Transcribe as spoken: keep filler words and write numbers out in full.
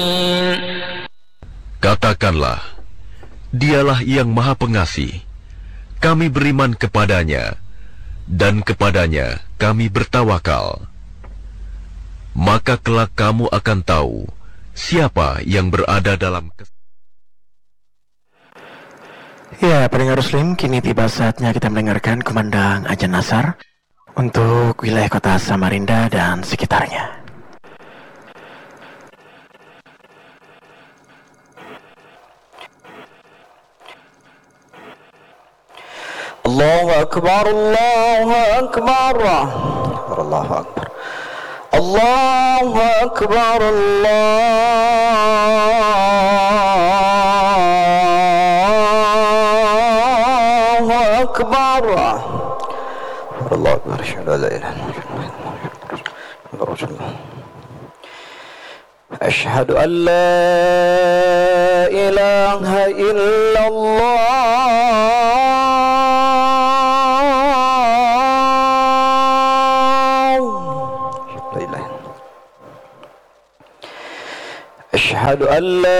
Katakanlah, Dialah yang Maha Pengasih. Kami beriman kepadanya, dan kepadanya kami bertawakal. Maka kelak kamu akan tahu siapa yang berada dalam kes... Ya, pendengar Muslim, kini tiba saatnya kita mendengarkan kumandang Ajan Asar untuk wilayah kota Samarinda dan sekitarnya. Allahu Akbar, Allahu Akbar, Allahu Akbar, Allahu Akbar, Allahu Akbar, Allahu Akbar, asyhadu an la ilaha illallah, asyhadu an la ilaha illallah. أشهد أن لا